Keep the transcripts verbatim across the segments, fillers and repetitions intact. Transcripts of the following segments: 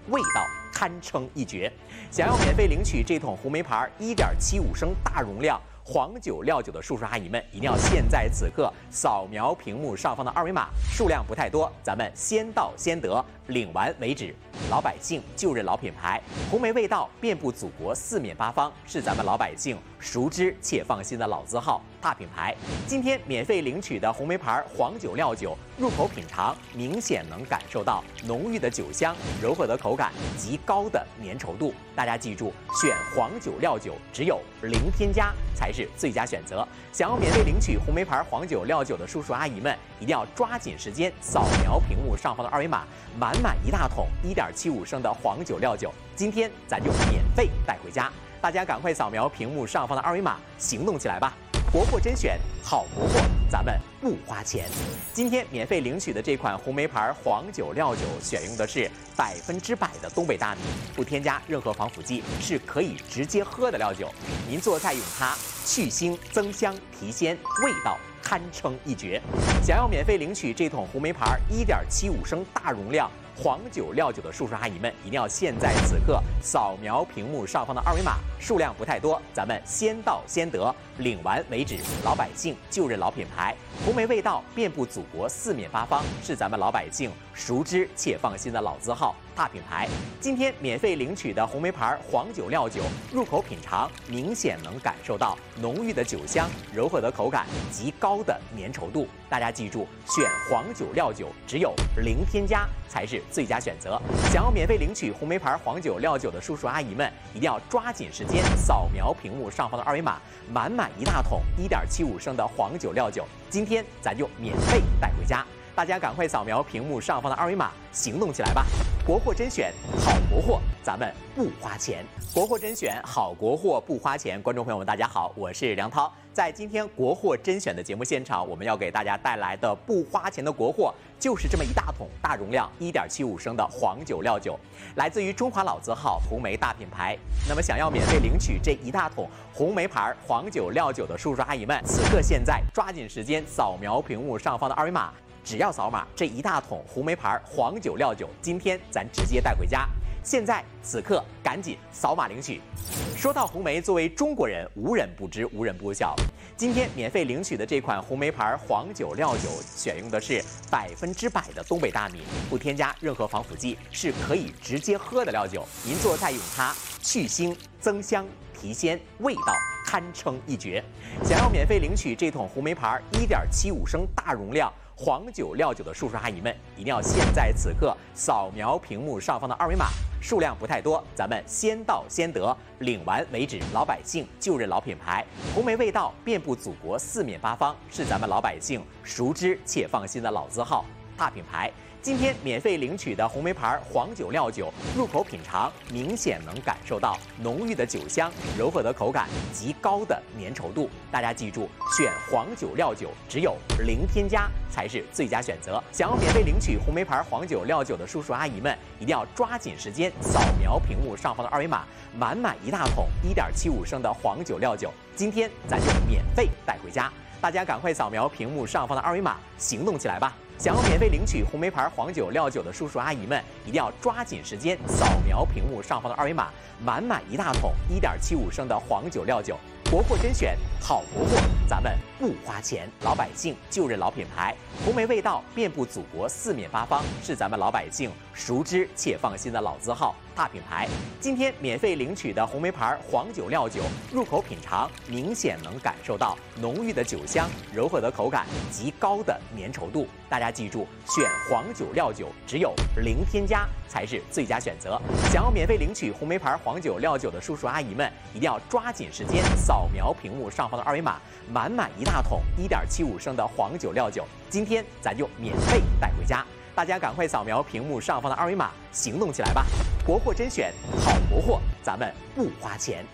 味道堪称一绝。想要免费领取这桶红梅牌一点七五升大容量黄酒料酒的叔叔阿姨们，一定要现在此刻扫描屏幕上方的二维码，数量不太多，咱们先到先得，领完为止。老百姓就认老品牌，红梅味道遍布祖国四面八方，是咱们老百姓熟知且放心的老字号大品牌。今天免费领取的红梅牌黄酒料酒，入口品尝明显能感受到浓郁的酒香、柔和的口感及高的粘稠度。大家记住，选黄酒料酒只有零添加才是最佳选择。想要免费领取红梅牌黄酒料酒的叔叔阿姨们，一定要抓紧时间扫描屏幕上方的二维码，满满一大桶一点七五升的黄酒料酒，今天咱就免费带回家。大家赶快扫描屏幕上方的二维码，行动起来吧！国货甄选，好国货，咱们不花钱。今天免费领取的这款红梅牌黄酒料酒，选用的是百分之百的东北大米，不添加任何防腐剂，是可以直接喝的料酒。您做菜用它，去腥增香提鲜，味道堪称一绝。想要免费领取这桶红梅牌一点七五升大容量黄酒料酒的叔叔阿姨们，一定要现在此刻扫描屏幕上方的二维码，数量不太多，咱们先到先得，领完为止。老百姓就认老品牌，红梅味道遍布祖国四面八方，是咱们老百姓熟知且放心的老字号大品牌。今天免费领取的红梅牌黄酒料酒，入口品尝明显能感受到浓郁的酒香、柔和的口感及高的粘稠度。大家记住，选黄酒料酒只有零添加才是最佳选择。想要免费领取红梅牌黄酒料酒的叔叔阿姨们，一定要抓紧时间扫描屏幕上方的二维码，满满一大桶一点七五升的黄酒料酒，今天咱就免费带回家。大家赶快扫描屏幕上方的二维码，行动起来吧！国货甄选，好国货，咱们不花钱。国货甄选，好国货不花钱。观众朋友们，大家好，我是梁涛。在今天国货甄选的节目现场，我们要给大家带来的不花钱的国货，就是这么一大桶大容量一点七五升的黄酒料酒，来自于中华老字号红梅大品牌。那么想要免费领取这一大桶红梅牌黄酒料酒的叔叔阿姨们，此刻现在抓紧时间扫描屏幕上方的二维码。只要扫码，这一大桶红梅牌黄酒料酒，今天咱直接带回家。现在此刻赶紧扫码领取。说到红梅，作为中国人，无人不知，无人不晓。今天免费领取的这款红梅牌黄酒料酒，选用的是百分之百的东北大米，不添加任何防腐剂，是可以直接喝的料酒。您做菜用它，去腥增香提鲜，味道堪称一绝。想要免费领取这桶红梅牌一点七五升大容量黄酒料酒的叔叔阿姨们，一定要现在此刻扫描屏幕上方的二维码，数量不太多，咱们先到先得，领完为止。老百姓就认老品牌，红梅味道遍布祖国四面八方，是咱们老百姓熟知且放心的老字号大品牌。今天免费领取的红梅牌黄酒料酒，入口品尝明显能感受到浓郁的酒香、柔和的口感及高的粘稠度。大家记住，选黄酒料酒只有零添加才是最佳选择。想要免费领取红梅牌黄酒料酒的叔叔阿姨们，一定要抓紧时间扫描屏幕上方的二维码，满满一大桶一点七五升的黄酒料酒，今天咱就免费带回家。大家赶快扫描屏幕上方的二维码，行动起来吧！想要免费领取红梅牌黄酒料酒的叔叔阿姨们，一定要抓紧时间扫描屏幕上方的二维码，满满一大桶一点七五升的黄酒料酒。国货甄选，好国货，咱们不花钱。老百姓就认老品牌，红梅味道遍布祖国四面八方，是咱们老百姓熟知且放心的老字号大品牌。今天免费领取的红梅牌黄酒料酒，入口品尝明显能感受到浓郁的酒香、柔和的口感及高的粘稠度。大家记住，选黄酒料酒只有零添加才是最佳选择。想要免费领取红梅牌黄酒料酒的叔叔阿姨们，一定要抓紧时间扫描屏幕上方的二维码，满满一大桶一点七五升的黄酒料酒，今天咱就免费带回家。大家赶快扫描屏幕上方的二维码，行动起来吧！国货甄选，好国货，咱们不花钱。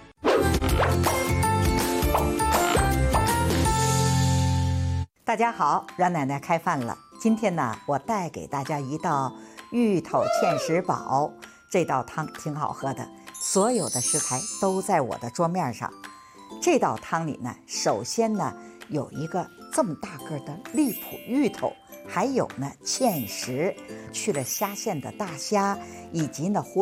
大家好，阮奶奶开饭了。今天呢，我带给大家一道芋头芡实煲，这道汤挺好喝的。所有的食材都在我的桌面上。这道汤里呢，首先呢有一个这么大个的荔浦芋头，还有呢芡实，去了虾线的大虾，以及呢